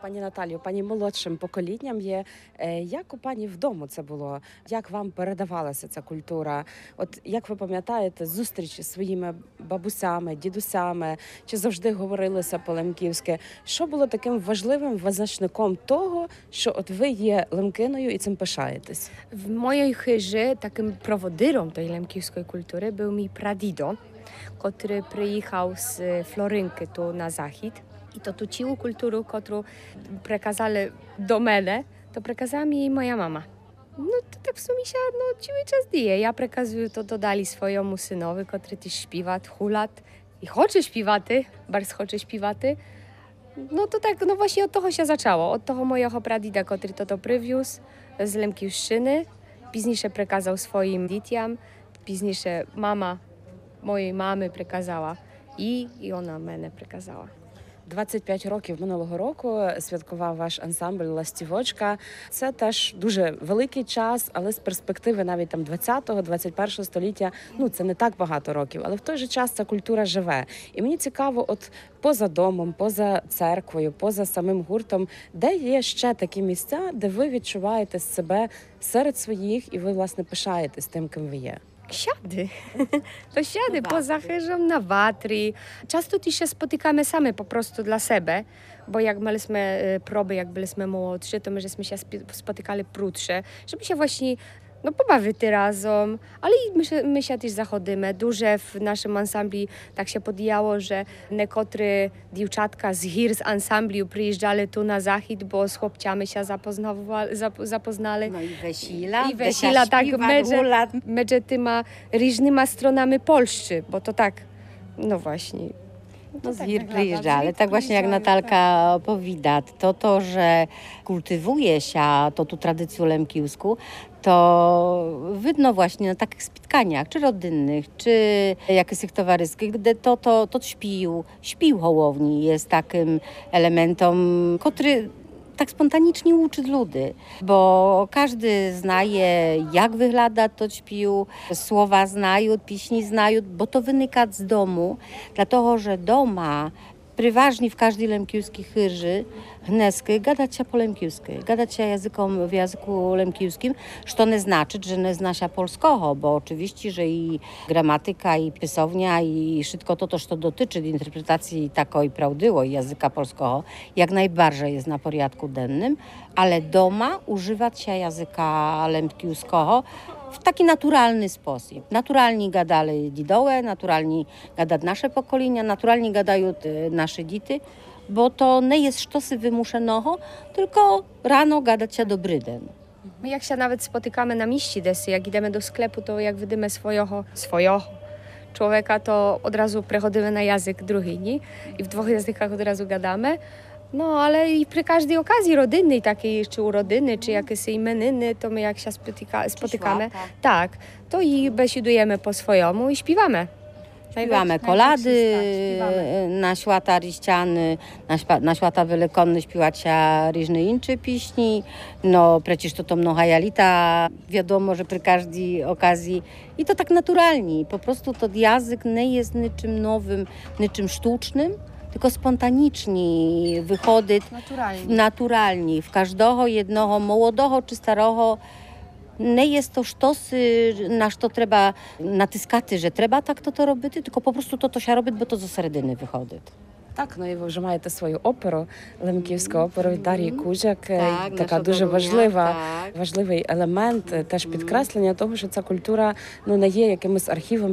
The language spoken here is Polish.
Пані Наталію, пані молодшим поколінням є. Як у пані вдома це було? Як вам передавалася ця культура? От як ви пам'ятаєте, зустрічі зі своїми бабусями, дідусями, чи завжди говорилося по-лемківськи? Що було таким важливим визначником того, що от ви є лемкиною і цим пишаєтесь? W mojej chyży takim prowodyrą tej lemkівської kultury był mi pradido, który przyjechał z Florynki tu na zachód. I to tu ciłą kulturę, którą przekazali do mnie, to przekazała mi jej moja mama. No to tak w sumie się cały czas dzieje. Ja przekazuję to dali swojemu synowi, który też śpiewa, hulat i chce śpiewać, bardzo chce śpiewać. No to tak, no właśnie od tego się zaczęło. Od tego mojego pradida, który to przywiózł z Lemkівщини. Później przekazał swoim dzieciom. Później mama mojej mamy przekazała i ona mnie przekazała. 25 років минулого року святкував ваш ансамбль «Ластівочка». Це теж дуже великий час, але з перспективи навіть там 20-го, 21-го століття, це не так багато років, але в той же час ця культура живе. І мені цікаво, от поза домом, поза церквою, поза самим гуртом, де є ще такі місця, де ви відчуваєте себе серед своїх і ви, власне, пишаєтесь тим, ким ви є? Siady. To siady poza chyżą na watry. Często też się spotykamy same po prostu dla siebie, bo jak mieliśmy próby, jak byliśmy młodsi, to my żeśmy się spotykali krótsze, żeby się właśnie pobawić razem, ale i my się też zachodzimy. Dużo w naszym ansambli tak się podjęło, że niektóre dziewczatka z z ansambli przyjeżdżali tu na zachód, bo z chłopcami się zapoznali. No i wesila. I wesila tak gulat. między tyma różnymi stronami Polski, bo to tak, no właśnie. No z Hir przyjeżdżali. Tak właśnie jak Natalka opowiada, to, że kultywuje się to tu tradycję lemkівську, to widno właśnie na takich spotkaniach, czy rodzinnych, czy jakichś towarzyskich, gdy to śpił hołowni jest takim elementem, który tak spontanicznie uczy ludy, bo każdy znaje, jak wygląda to śpił, słowa znają, pieśni znają, bo to wynika z domu, dlatego że doma przeważnie w każdej lemkівській chyży hnesky gadać się po lemkівськи, gadać się w języku lemkівським, co nie znaczy, że nie zna się polskiego, bo oczywiście, że i gramatyka, i pisownia, i wszystko to, co dotyczy interpretacji takiej prawdziwej języka polskiego, jak najbardziej jest na porządku dennym, ale doma używać się języka lemkівського w taki naturalny sposób. Naturalnie gadali dzidołe, naturalnie gada nasze pokolenia, naturalnie gadają nasze dzieci, bo to nie jest sztosy wymuszonego, tylko rano gadać się dobry den. My jak się nawet spotykamy na mieście desy, jak idziemy do sklepu, to jak widzimy swojego człowieka, to od razu przechodzimy na język drugi, nie? I w dwóch językach od razu gadamy. No, ale i przy każdej okazji rodzinnej, takiej czy urodziny, czy jakieś imieniny, to my jak się spotykamy, tak, to i besiadujemy po swojemu i śpiewamy. Śpiewamy kolady na święta riściany, na święta wielkanocne śpiewać się różne inne pieśni. No przecież to mnoga jalita, wiadomo, że przy każdej okazji. I to tak naturalnie, po prostu to język nie jest niczym nowym, niczym sztucznym, tylko spontanicznie wychodzi naturalnie w każdego jednego, młodego czy starego. Nie jest to sztosy, na co trzeba natyskać, że trzeba tak to robić, tylko po prostu to się robi, bo to ze середини wychodzi. Так, і ви вже маєте свою оперу, лемківську оперу від Дар'ї Кудзяк, Так, така наша дуже Долуня, важливий елемент, теж підкреслення того, що ця культура не є якимось архівом